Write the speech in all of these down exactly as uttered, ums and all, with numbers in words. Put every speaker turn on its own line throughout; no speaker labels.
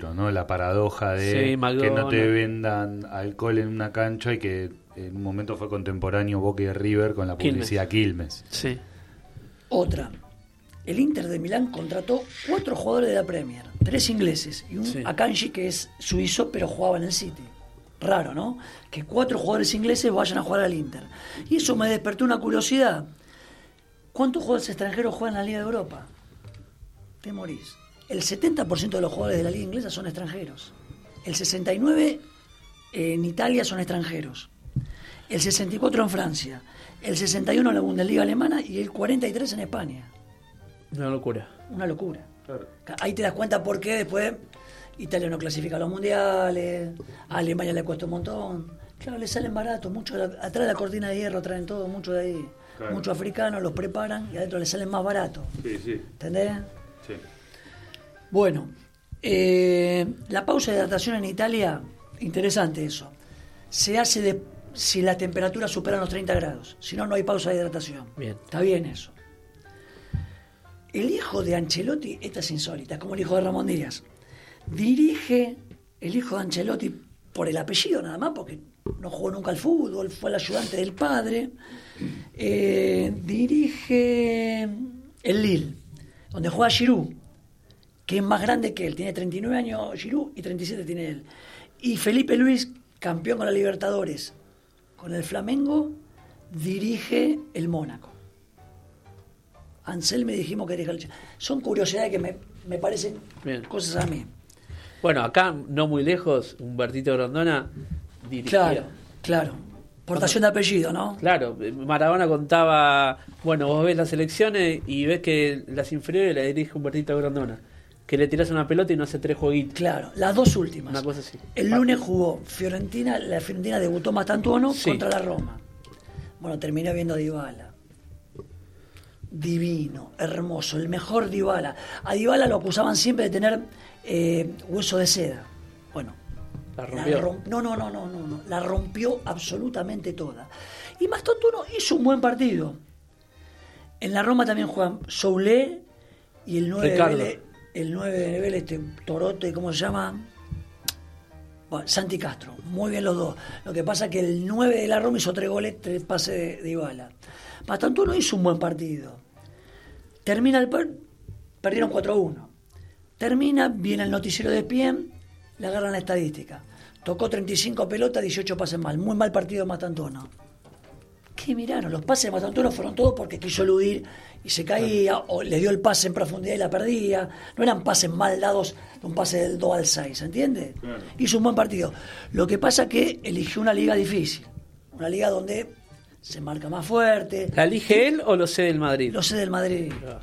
nosotros, ¿no? La paradoja de
Sí,
que
McDonald's.
no te vendan alcohol en una cancha y que en un momento fue contemporáneo Boca y River con la publicidad Quilmes.
Sí.
Otra. El Inter de Milán contrató cuatro jugadores de la Premier, tres ingleses y un
Sí.
Akanji que es suizo pero jugaba en el City. Raro, ¿no? Que cuatro jugadores ingleses vayan a jugar al Inter. Y eso me despertó una curiosidad. ¿Cuántos jugadores extranjeros juegan en la Liga de Europa? Te morís. El setenta por ciento de los jugadores de la Liga inglesa son extranjeros. El sesenta y nueve por ciento en Italia son extranjeros. El sesenta y cuatro por ciento en Francia. El sesenta y uno por ciento en la Bundesliga alemana y el cuarenta y tres por ciento en España.
Una locura.
Una locura.
Claro.
Ahí te das cuenta por qué después Italia no clasifica a los mundiales, a Alemania le cuesta un montón. Claro, le salen baratos, mucho de la- atrás de la cortina de hierro traen todo, mucho de ahí.
Claro.
Muchos africanos los preparan y adentro les salen más baratos.
Sí, sí.
¿Entendés?
Sí.
Bueno, eh, la pausa de hidratación en Italia, interesante eso. Se hace de, si las temperaturas superan los treinta grados. Si no, no hay pausa de hidratación.
Bien.
Está bien eso. El hijo de Ancelotti, esta es insólita, es como el hijo de Ramón Díaz. Dirige el hijo de Ancelotti por el apellido nada más, porque no jugó nunca al fútbol, fue el ayudante del padre. Eh, dirige el Lille, donde juega Giroud, que es más grande que él. Tiene treinta y nueve años Giroud y treinta y siete tiene él. Y Felipe Luis, campeón con la Libertadores, con el Flamengo, dirige el Mónaco. Anselmi dijimos que dirige el... Son curiosidades que me, me parecen
Bien.
cosas a mí.
Bueno, acá, no muy lejos, Humbertito Grondona dirigió.
Claro, claro. Portación de apellido, ¿no?
Claro, Maradona contaba, bueno, vos ves las elecciones y ves que las inferiores las dirige Humbertito Grondona, que le tirás una pelota y no hace tres jueguitos.
Claro, las dos últimas.
Una cosa así.
El lunes jugó Fiorentina, la Fiorentina debutó Mastantuono
Sí.
contra la Roma. Bueno, terminé viendo a Dybala. Divino, hermoso, el mejor Dybala. A Dybala lo acusaban siempre de tener eh, hueso de seda. Bueno,
La rompió.
rom- no, no, no, no, no, no, la rompió absolutamente toda. Y Mastantuono hizo un buen partido. En la Roma también juegan Soulé y el nueve de
Ricardo.
Vélez, el nueve de Vélez, este Torote, ¿cómo se llama? Bueno, Santi Castro, muy bien los dos. Lo que pasa es que el nueve de la Roma hizo tres goles, tres pases de, de Dybala. Mastantuono hizo un buen partido. Termina el par- perdieron cuatro a uno. Termina, viene el noticiero de P M, le agarran la estadística. Tocó treinta y cinco pelotas, dieciocho pases mal. Muy mal partido de Mastantuono. ¿Qué miraron? Los pases de Mastantuono fueron todos porque quiso eludir y se caía, o le dio el pase en profundidad y la perdía. No eran pases mal dados, un pase del dos al seis, ¿entiendes?
Claro.
Hizo un buen partido. Lo que pasa es que eligió una liga difícil. Una liga donde se marca más fuerte.
¿La elige él o lo sé del Madrid?
Lo sé del Madrid.
Ah.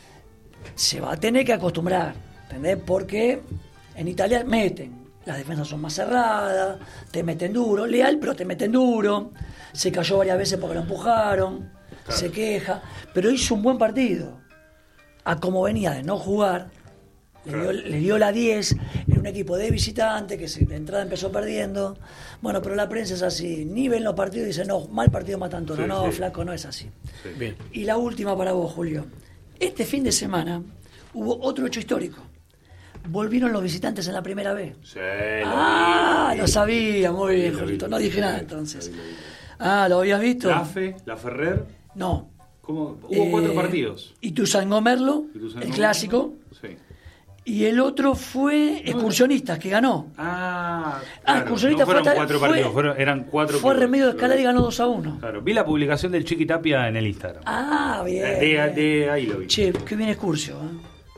Se va a tener que acostumbrar, ¿entendés? Porque en Italia meten, las defensas son más cerradas, te meten duro, leal, pero te meten duro. Se cayó varias veces porque lo empujaron,
Claro.
se queja, pero hizo un buen partido. A como venía de no jugar, le,
Claro.
dio, le dio la diez en un equipo de visitante que se- de entrada empezó perdiendo. Bueno, pero la prensa es así, ni ven los partidos y dicen, no, mal partido Matantuono.
Sí,
No,
sí.
flaco, no es así.
Sí.
Bien.
Y la última para vos, Julio. Este fin de semana hubo otro hecho histórico. Volvieron los visitantes en la primera vez.
Sí, lo
Ah,
vi.
lo sabía, muy bien,
lo vi.
Julito. No dije nada entonces.
Lo vi, lo vi.
Ah, ¿lo habías visto?
La Fe, la Ferrer,
No.
¿cómo? Hubo cuatro
Eh,
partidos.
Ituzaingó Merlo,
Ituzaingó,
el clásico.
Sí.
Y el otro fue Excursionistas, que ganó.
Ah,
Ah,
claro,
Excursionistas
no fueron
fue-
cuatro
fue-
partidos, fueron, eran cuatro.
Fue
que-
Remedio de Escalada y ganó dos a uno.
Claro, vi la publicación del Chiqui Tapia en el Instagram.
Ah, bien.
de,
bien.
de ahí lo vi.
Che, qué bien Excursio, ¿eh?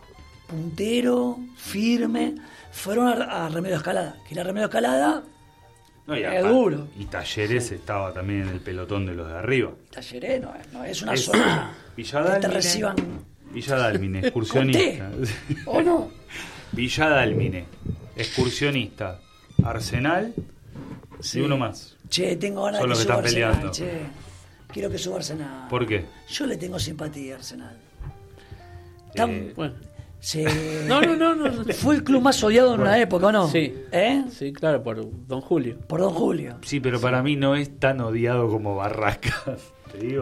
Puntero, firme. Fueron a, a Remedio Escalada. Que la Remedio Escalada,
No, y,
es
aparte-
duro.
y Talleres estaba también en el pelotón de los de arriba.
Talleré, no, es- no es una
Es-
zona que
Villa
te
Dálmine.
reciban.
Villa Dálmine,
Conté.
excursionista.
¿O no?
Villa Dálmine, excursionista, Arsenal y uno más.
Che, tengo ganas
Son
de
los
que
que
suba
están
Arsenal,
peleando.
che. Quiero que suba Arsenal.
¿Por qué?
Yo le tengo simpatía a Arsenal. Tan-
Eh,
Bueno.
sí.
No, no, no, no. no.
Fue el club más odiado en una época, ¿o no?
Sí.
¿Eh?
Sí, claro, por Don Julio.
Por Don Julio.
Sí, pero para mí no es tan odiado como Barracas. Te digo.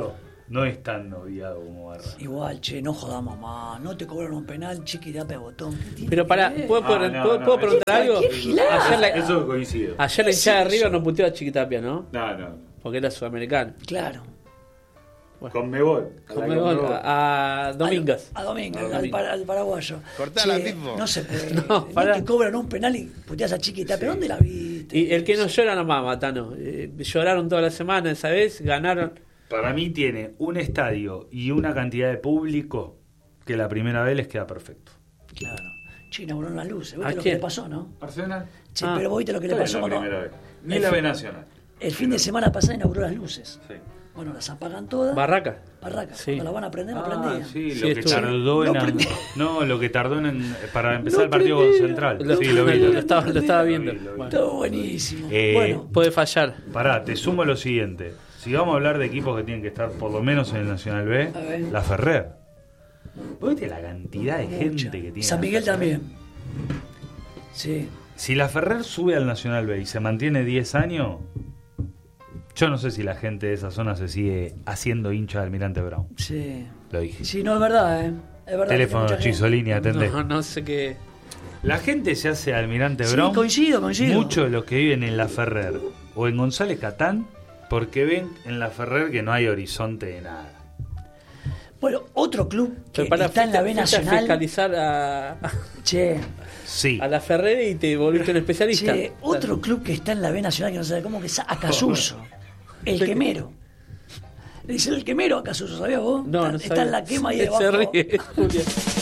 no es tan noviado como Barra.
Igual, che, no jodamos más. No te cobraron un penal, Chiquitapia botón.
Pero para, ¿puedo,
Ah,
¿puedo,
no,
¿puedo,
no,
¿puedo
eso-
preguntar algo?
qué gilada.
Ayer la,
Eso coincido.
ayer la hinchada de
Sí,
River
eso.
no puteó a Chiquitapia, ¿no?
No, no.
Porque era sudamericano.
Claro.
Con Mebol.
Con Mebol, a, a Domínguez.
A, a Domínguez,
A
al,
Domínguez.
par- al paraguayo.
Cortala,
Che,
tipo.
no se puede.
No,
No,
pará.
te cobran un penal y puteas a Chiquitapia. ¿Dónde la viste?
Y el que no llora no mama, Tano. Eh, lloraron toda la semana esa vez, ganaron.
Para mí tiene un estadio y una cantidad de público que la primera vez les queda perfecto.
Claro. Che, inauguraron las luces.
¿A
¿Viste lo que
quién?
le pasó, no?
Arsenal.
Che,
Ah.
pero viste lo que le
Está
pasó
bien la
cuando.
primera vez. Ni la B Nacional.
El fin de semana pasado inauguró las luces.
Sí.
Bueno, las apagan todas.
Barraca.
Barracas.
Sí.
Cuando las van a prender, no
Ah,
prendían.
sí,
Sí,
lo que
estuvo.
tardó en
No
an-
prendí.
no, lo que tardó en para empezar
No
el partido
prendí.
con Central.
Lo,
Sí, lo vi.
lo
Lo vi.
estaba, lo estaba viendo.
Lo vi, lo vi.
Bueno,
Todo buenísimo.
Eh,
bueno,
puede fallar.
Pará, te sumo lo siguiente. Si vamos a hablar de equipos que tienen que estar por lo menos en el Nacional B,
A ver.
la Ferrer. ¿Vos viste la cantidad de gente
mucha.
que tiene?
San
la
Miguel
Ferrer?
también. Sí.
Si la Ferrer sube al Nacional B y se mantiene diez años, yo no sé si la gente de esa zona se sigue haciendo hincha de Almirante Brown.
Sí.
Lo dije.
Sí, no es verdad, ¿eh? Es verdad.
Teléfono
que mucha gente-
Chisolini, atendé.
No, no sé qué.
La gente se hace Almirante
Sí,
Brown.
coincido, coincido.
Muchos de los que viven en la Ferrer o en González Catán, porque ven en la Ferrer que no hay horizonte de nada.
Bueno, otro club que
Pero para,
está en la B
fuiste a
Nacional.
fiscalizar a,
Che,
Sí.
a la Ferrer y te volviste un especialista.
che, otro club que está en la B Nacional que no sabe cómo que es Acasuso. El quemero. Le dicen el quemero a Acasuso, ¿sabías vos?
No,
está,
no
está
sabía.
en la quema ahí
Se
debajo.
ríe, Julia.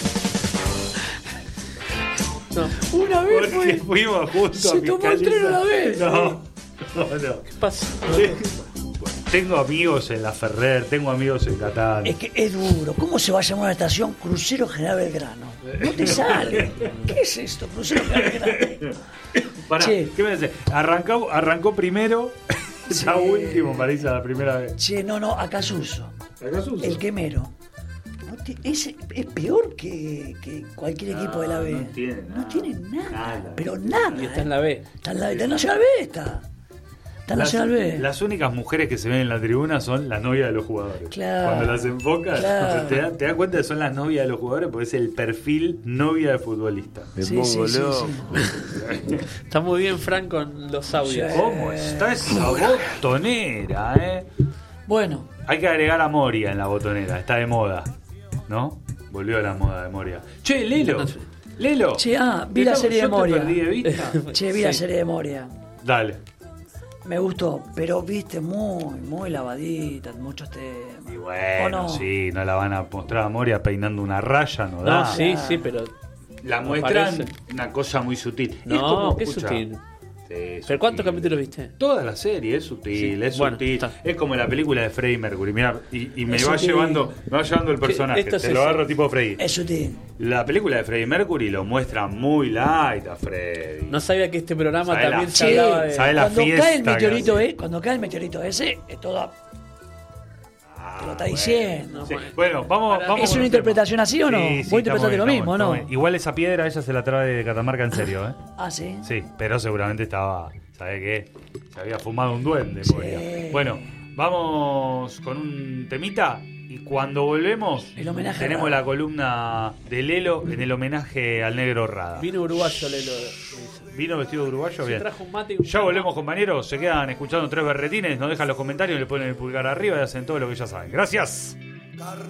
No,
Una vez
Porque
fue.
fuimos juntos
Se
a
tomó el tren a la vez.
No, no, no.
¿qué pasa?
Tengo amigos en la Ferrer, tengo amigos en Catán.
Es que es duro. ¿Cómo se va a llamar una estación? Crucero General Belgrano. No te sale. ¿Qué es esto? Crucero General Belgrano.
Pará,
Che.
¿qué me dice? Arrancó, arrancó primero, ya
Sí.
último para irse a la primera vez.
Che, no, no, Acasuso.
¿Acaso?
El quemero. No te- es, es peor que, que cualquier equipo de la B.
no tiene
No
nada.
tiene nada.
Nada.
Pero nada.
Y está en
¿eh?
la B.
Está en la B. Está en Nacional B. Está. Está en
Las,
Nacional B.
las únicas mujeres que se ven en la tribuna son las novias de los jugadores.
Claro.
Cuando las enfocas,
Claro.
te, das te das cuenta que son las novias de los jugadores porque es el perfil novia de futbolista.
Me
Sí,
pongo
sí, sí,
loco.
sí.
Está muy bien Frank con los audios.
Sí.
¿Cómo está esa botonera, eh?
Bueno,
Hay que agregar a Moria en la botonera, está de moda, ¿no? Volvió a la moda de Moria. Che, Lelo, Lelo.
Che, ah, vi la
Estamos-
serie de
yo te
Moria.
perdí de vista.
che, vi la serie de Moria.
Dale.
Me gustó, pero viste muy, muy lavadita, muchos temas.
Y
¿O
bueno,
no?
sí, no la van a mostrar a Moria peinando una raya, no da.
No, sí, sí, pero.
La
no
muestran
parece.
una cosa muy sutil. Es
No,
como,
qué
escucha,
sutil.
sí,
¿Pero
sutil.
cuántos capítulos viste?
Toda la serie es sutil,
Sí,
es
bueno,
sutil.
está.
Es como la película de Freddie Mercury. Mirá, y, y me
Es
va
sutil.
llevando, me va llevando el personaje.
esto es
Te lo
eso.
agarro tipo Freddie.
Es sutil.
La película de Freddie Mercury lo muestra muy light a Freddie.
No sabía que este programa
¿Sabe la-
también se
Sí,
hablaba de.
¿sabe la
cuando
fiesta
cae el
que
meteorito,
hace?
eh, cuando cae el meteorito ese, es toda.
Ah,
Te lo está
bueno.
diciendo.
Sí. Bueno, vamos,
Para-
vamos
¿Es
con
una
el
interpretación
tema.
así o no?
Sí, sí,
Vos
está
interpretaste
muy
lo
bien,
mismo,
está
¿no?
muy bien. Igual esa piedra ella se la trae de Catamarca en serio, ¿eh?
Ah, sí.
Sí, pero seguramente estaba, ¿sabe qué? Se había fumado un duende,
Sí.
Moria. Bueno, vamos con un temita y cuando volvemos
El homenaje a
tenemos
Rada.
la columna de Lelo en el homenaje al negro Rada.
Vino uruguayo, Lelo.
¿Vino vestido de uruguayo?
Se
Bien.
trajo un mate y un-
Ya volvemos, compañeros. Se quedan escuchando Tres Berretines. Nos dejan los comentarios, le ponen el pulgar arriba y hacen todo lo que ya saben. Gracias.